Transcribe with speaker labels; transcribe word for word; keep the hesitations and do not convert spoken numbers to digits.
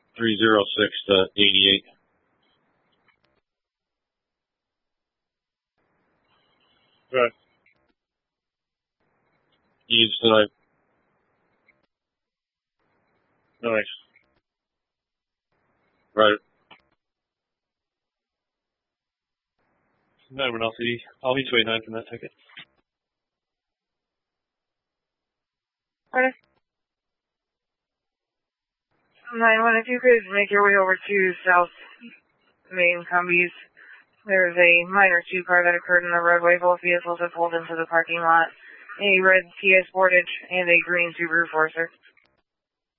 Speaker 1: three zero six to eighty-eight. Right. Eves tonight. Nice. Right. No, I'll see. I'll be twenty-nine from that ticket.
Speaker 2: Okay. nine one, if you could make your way over to South Main Combis, there's a minor two-car that occurred in the roadway. Both vehicles have pulled into the parking lot. A red T S Sportage and a green Subaru Forester.